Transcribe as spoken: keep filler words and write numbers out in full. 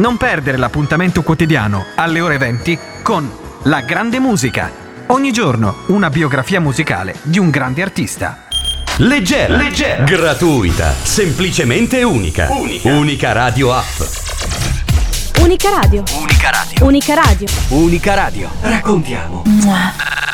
Non perdere l'appuntamento quotidiano alle ore venti con La Grande Musica. Ogni giorno una biografia musicale di un grande artista. Leggera, leggera, gratuita, semplicemente unica. Unica, Unica Radio App. Unica Radio. Unica Radio. Unica Radio. Unica Radio. Raccontiamo. Mua.